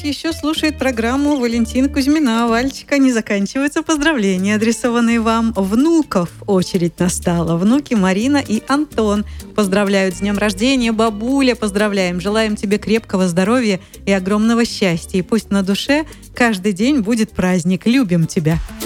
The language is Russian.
нас еще слушает программу Валентина Кузьмина. Вальчика, не заканчиваются поздравления, адресованные вам. Внуков очередь настала. Внуки Марина и Антон поздравляют с днем рождения. Бабуля, поздравляем. Желаем тебе крепкого здоровья и огромного счастья. И пусть на душе каждый день будет праздник. Любим тебя.